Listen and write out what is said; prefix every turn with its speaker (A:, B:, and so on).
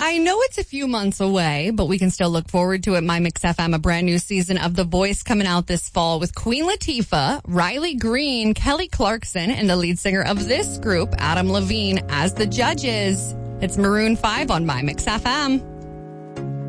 A: I know it's a few months away, but we can still look forward to it. My Mix FM, a brand new season of The Voice coming out this fall with Queen Latifah, Riley Green, Kelly Clarkson, and the lead singer of this group, Adam Levine, as the judges. It's Maroon 5 on My Mix FM.